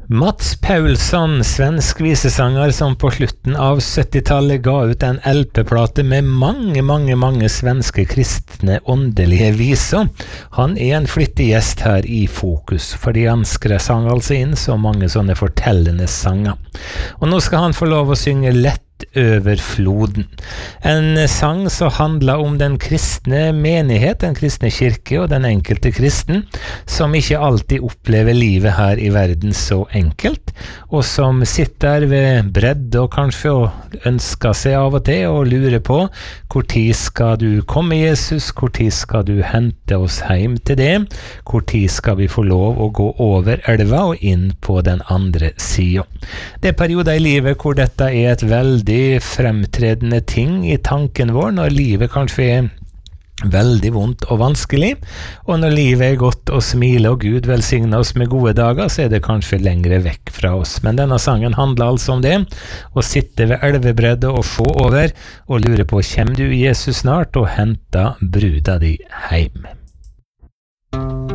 Mats Paulsson, svensk visesanger som på slutten av 70-tallet ga ut en LP-plate med mange svenske kristne åndelige viser. Han en flittig gjest her i Fokus, fordi han sang altså inn så mange sånne fortellende sanger. Og nå skal han få lov å synge lett over floden. En sang som handler om den kristne menighet, den kristne kirke og den enkelte kristen, som ikke alltid opplever livet her i verden så enkelt, og som sitter ved bredd og kanskje ønsker seg av og til og lurer på hvor tid skal du komme, Jesus, hvor tid skal du hente oss hjem til det, hvor tid skal vi få lov å gå over elva og inn på den andre siden. Det er perioder i livet hvor dette er et veldig fremtredende ting i tanken vår, når livet kanskje er veldig vondt og vanskelig, og når livet er godt og smiler og Gud velsigner oss med gode dager, så er det kanskje lengre vekk fra oss. Men denne sangen handler altså om det, å sitte ved elvebreddet og få over, og lure på, kommer du Jesus snart og henter bruda di heim?